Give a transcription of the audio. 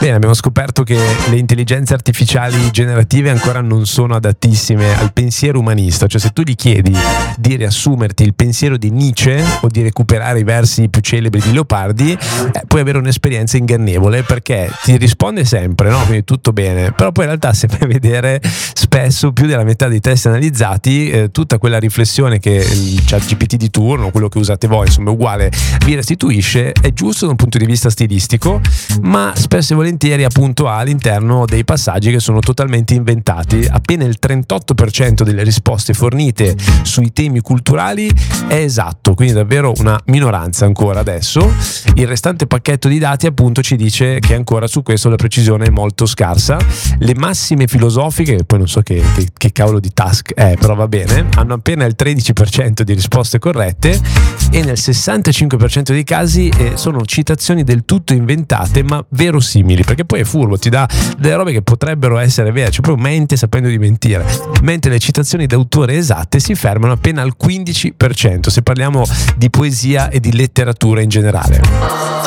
Bene, abbiamo scoperto che le intelligenze artificiali generative ancora non sono adattissime al pensiero umanista, cioè se tu gli chiedi di riassumerti il pensiero di Nietzsche o di recuperare i versi più celebri di Leopardi, puoi avere un'esperienza ingannevole, perché ti risponde sempre, no? Quindi tutto bene, però poi in realtà se vai a vedere spesso più della metà dei testi analizzati, tutta quella riflessione che il ChatGPT di turno, quello che usate voi, insomma è uguale, vi restituisce, è giusto da un punto di vista stilistico, ma spesso e volentieri appunto ha all'interno dei passaggi che sono totalmente inventati. Appena il 38% delle risposte fornite sui temi culturali è esatto, quindi davvero una minoranza ancora adesso. Il restante pacchetto di dati appunto ci dice che ancora su questo la precisione è molto scarsa. Le massime filosofiche, poi non so che cavolo di task è, però va bene, hanno appena il 13% di risposte corrette e nel 65% dei casi sono citazioni del tutto inventate ma verosimili, perché poi è furbo, ti dà delle robe che potrebbero essere vere, cioè proprio mente sapendo di mentire, mentre le citazioni d'autore esatte si fermano appena al 15%, se parliamo di poesia e di letteratura in generale.